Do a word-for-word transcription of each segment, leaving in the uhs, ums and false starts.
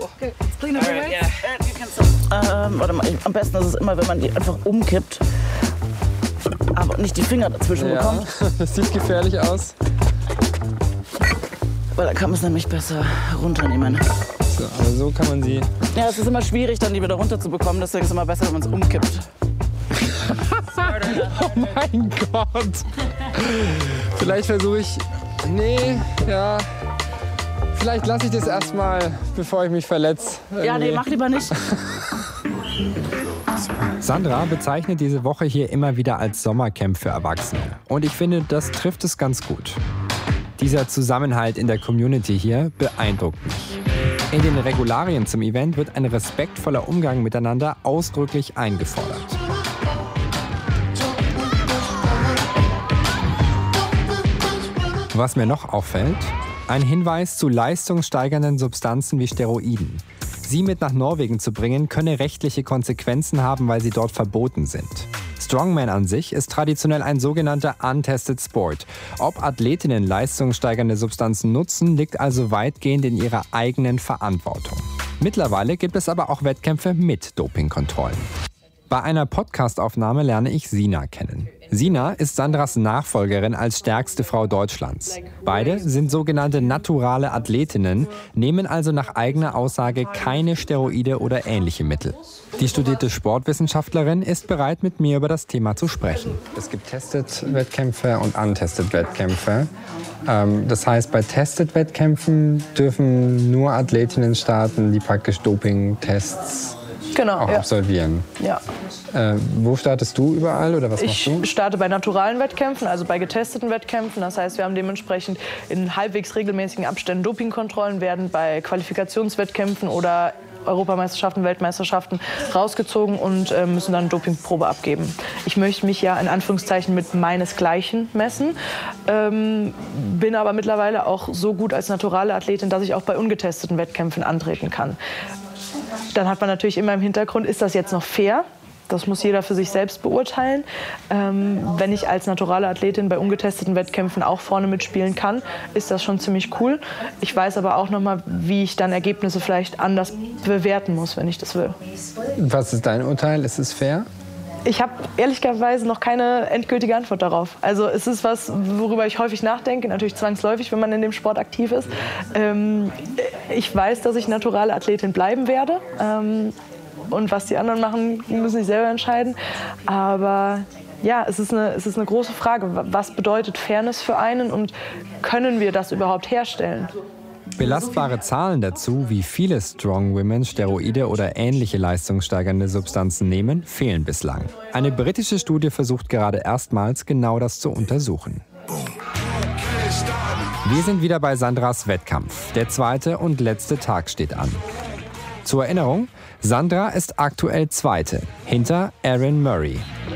Okay, right, yeah. ähm, warte mal, am besten ist es immer, wenn man die einfach umkippt, aber nicht die Finger dazwischen ja, bekommt. Das sieht gefährlich aus. Weil da kann man es nämlich besser runternehmen. So, aber so kann man sie... Ja, es ist immer schwierig, dann die wieder runterzubekommen, deswegen ist es immer besser, wenn man es umkippt. Oh mein Gott! Vielleicht versuche ich... Nee, ja... Vielleicht lasse ich das erstmal, bevor ich mich verletze. Ja, nee, mach lieber nicht. Sandra bezeichnet diese Woche hier immer wieder als Sommercamp für Erwachsene. Und ich finde, das trifft es ganz gut. Dieser Zusammenhalt in der Community hier beeindruckt mich. In den Regularien zum Event wird ein respektvoller Umgang miteinander ausdrücklich eingefordert. Was mir noch auffällt, ein Hinweis zu leistungssteigernden Substanzen wie Steroiden. Sie mit nach Norwegen zu bringen, könne rechtliche Konsequenzen haben, weil sie dort verboten sind. Strongman an sich ist traditionell ein sogenannter Untested Sport. Ob Athletinnen leistungssteigernde Substanzen nutzen, liegt also weitgehend in ihrer eigenen Verantwortung. Mittlerweile gibt es aber auch Wettkämpfe mit Dopingkontrollen. Bei einer Podcastaufnahme lerne ich Sina kennen. Sina ist Sandras Nachfolgerin als stärkste Frau Deutschlands. Beide sind sogenannte naturale Athletinnen, nehmen also nach eigener Aussage keine Steroide oder ähnliche Mittel. Die studierte Sportwissenschaftlerin ist bereit, mit mir über das Thema zu sprechen. Es gibt Tested-Wettkämpfe und Untested-Wettkämpfe. Ähm, das heißt, bei Tested-Wettkämpfen dürfen nur Athletinnen starten, die praktisch Doping-Tests Genau, auch ja. absolvieren. Ja. Äh, wo startest du überall oder was machst du? Ich starte bei naturalen Wettkämpfen, also bei getesteten Wettkämpfen. Das heißt, wir haben dementsprechend in halbwegs regelmäßigen Abständen Dopingkontrollen, werden bei Qualifikationswettkämpfen oder Europameisterschaften, Weltmeisterschaften rausgezogen und äh, müssen dann eine Dopingprobe abgeben. Ich möchte mich ja in Anführungszeichen mit meinesgleichen messen, ähm, bin aber mittlerweile auch so gut als naturale Athletin, dass ich auch bei ungetesteten Wettkämpfen antreten kann. Dann hat man natürlich immer im Hintergrund, ist das jetzt noch fair? Das muss jeder für sich selbst beurteilen. Ähm, wenn ich als naturale Athletin bei ungetesteten Wettkämpfen auch vorne mitspielen kann, ist das schon ziemlich cool. Ich weiß aber auch noch mal, wie ich dann Ergebnisse vielleicht anders bewerten muss, wenn ich das will. Was ist dein Urteil? Ist es fair? Ich habe ehrlicherweise noch keine endgültige Antwort darauf. Also es ist was, worüber ich häufig nachdenke, natürlich zwangsläufig, wenn man in dem Sport aktiv ist. Ähm, ich weiß, dass ich naturale Athletin bleiben werde. Ähm, und was die anderen machen, müssen sie selber entscheiden. Aber ja, es ist eine, es ist eine große Frage. Was bedeutet Fairness für einen und können wir das überhaupt herstellen? Belastbare Zahlen dazu, wie viele Strong Women Steroide oder ähnliche leistungssteigernde Substanzen nehmen, fehlen bislang. Eine britische Studie versucht gerade erstmals genau das zu untersuchen. Wir sind wieder bei Sandras Wettkampf. Der zweite und letzte Tag steht an. Zur Erinnerung, Sandra ist aktuell Zweite, hinter Erin Murray.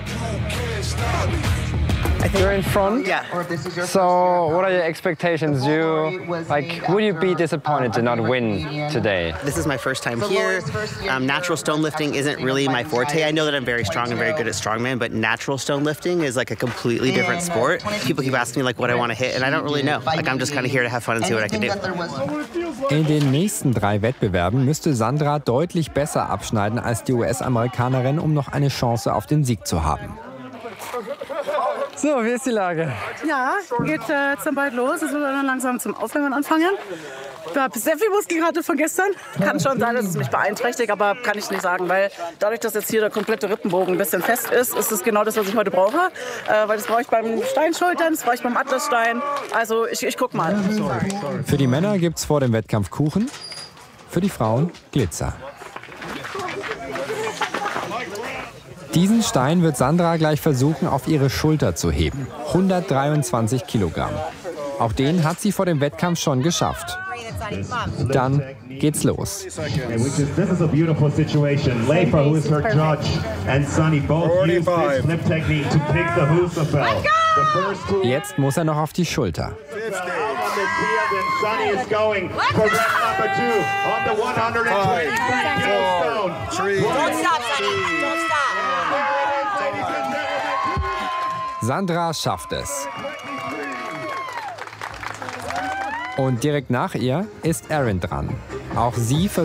You're in front? Yeah. So, what are your expectations? You, like, would you be disappointed to not win today? This is my first time here. Um, natural stone lifting isn't really my forte. I know that I'm very strong and very good at strongman, but natural stone lifting is like a completely different sport. People keep asking me like what I want to hit, and I don't really know. Like I'm just kind of here to have fun and see what I can do. In den nächsten drei Wettbewerben müsste Sandra deutlich besser abschneiden als die U S-Amerikanerin, um noch eine Chance auf den Sieg zu haben. So, wie ist die Lage? Ja, geht äh, jetzt dann bald los. Es wird dann langsam zum Aufwärmen anfangen. Ich habe sehr viel Muskelkater von gestern. Kann schon sein, dass es mich beeinträchtigt, aber kann ich nicht sagen, weil dadurch, dass jetzt hier der komplette Rippenbogen ein bisschen fest ist, ist es genau das, was ich heute brauche. Äh, weil das brauche ich beim Steinschultern, das brauche ich beim Atlasstein. Also ich, ich guck mal. Für die Männer gibt's vor dem Wettkampf Kuchen, für die Frauen Glitzer. Diesen Stein wird Sandra gleich versuchen, auf ihre Schulter zu heben. hundertdreiundzwanzig Kilogramm. Auch den hat sie vor dem Wettkampf schon geschafft. Dann geht's los. Jetzt muss er noch auf die Schulter. Sandra schafft es. Und direkt nach ihr ist Erin dran. Auch sie versucht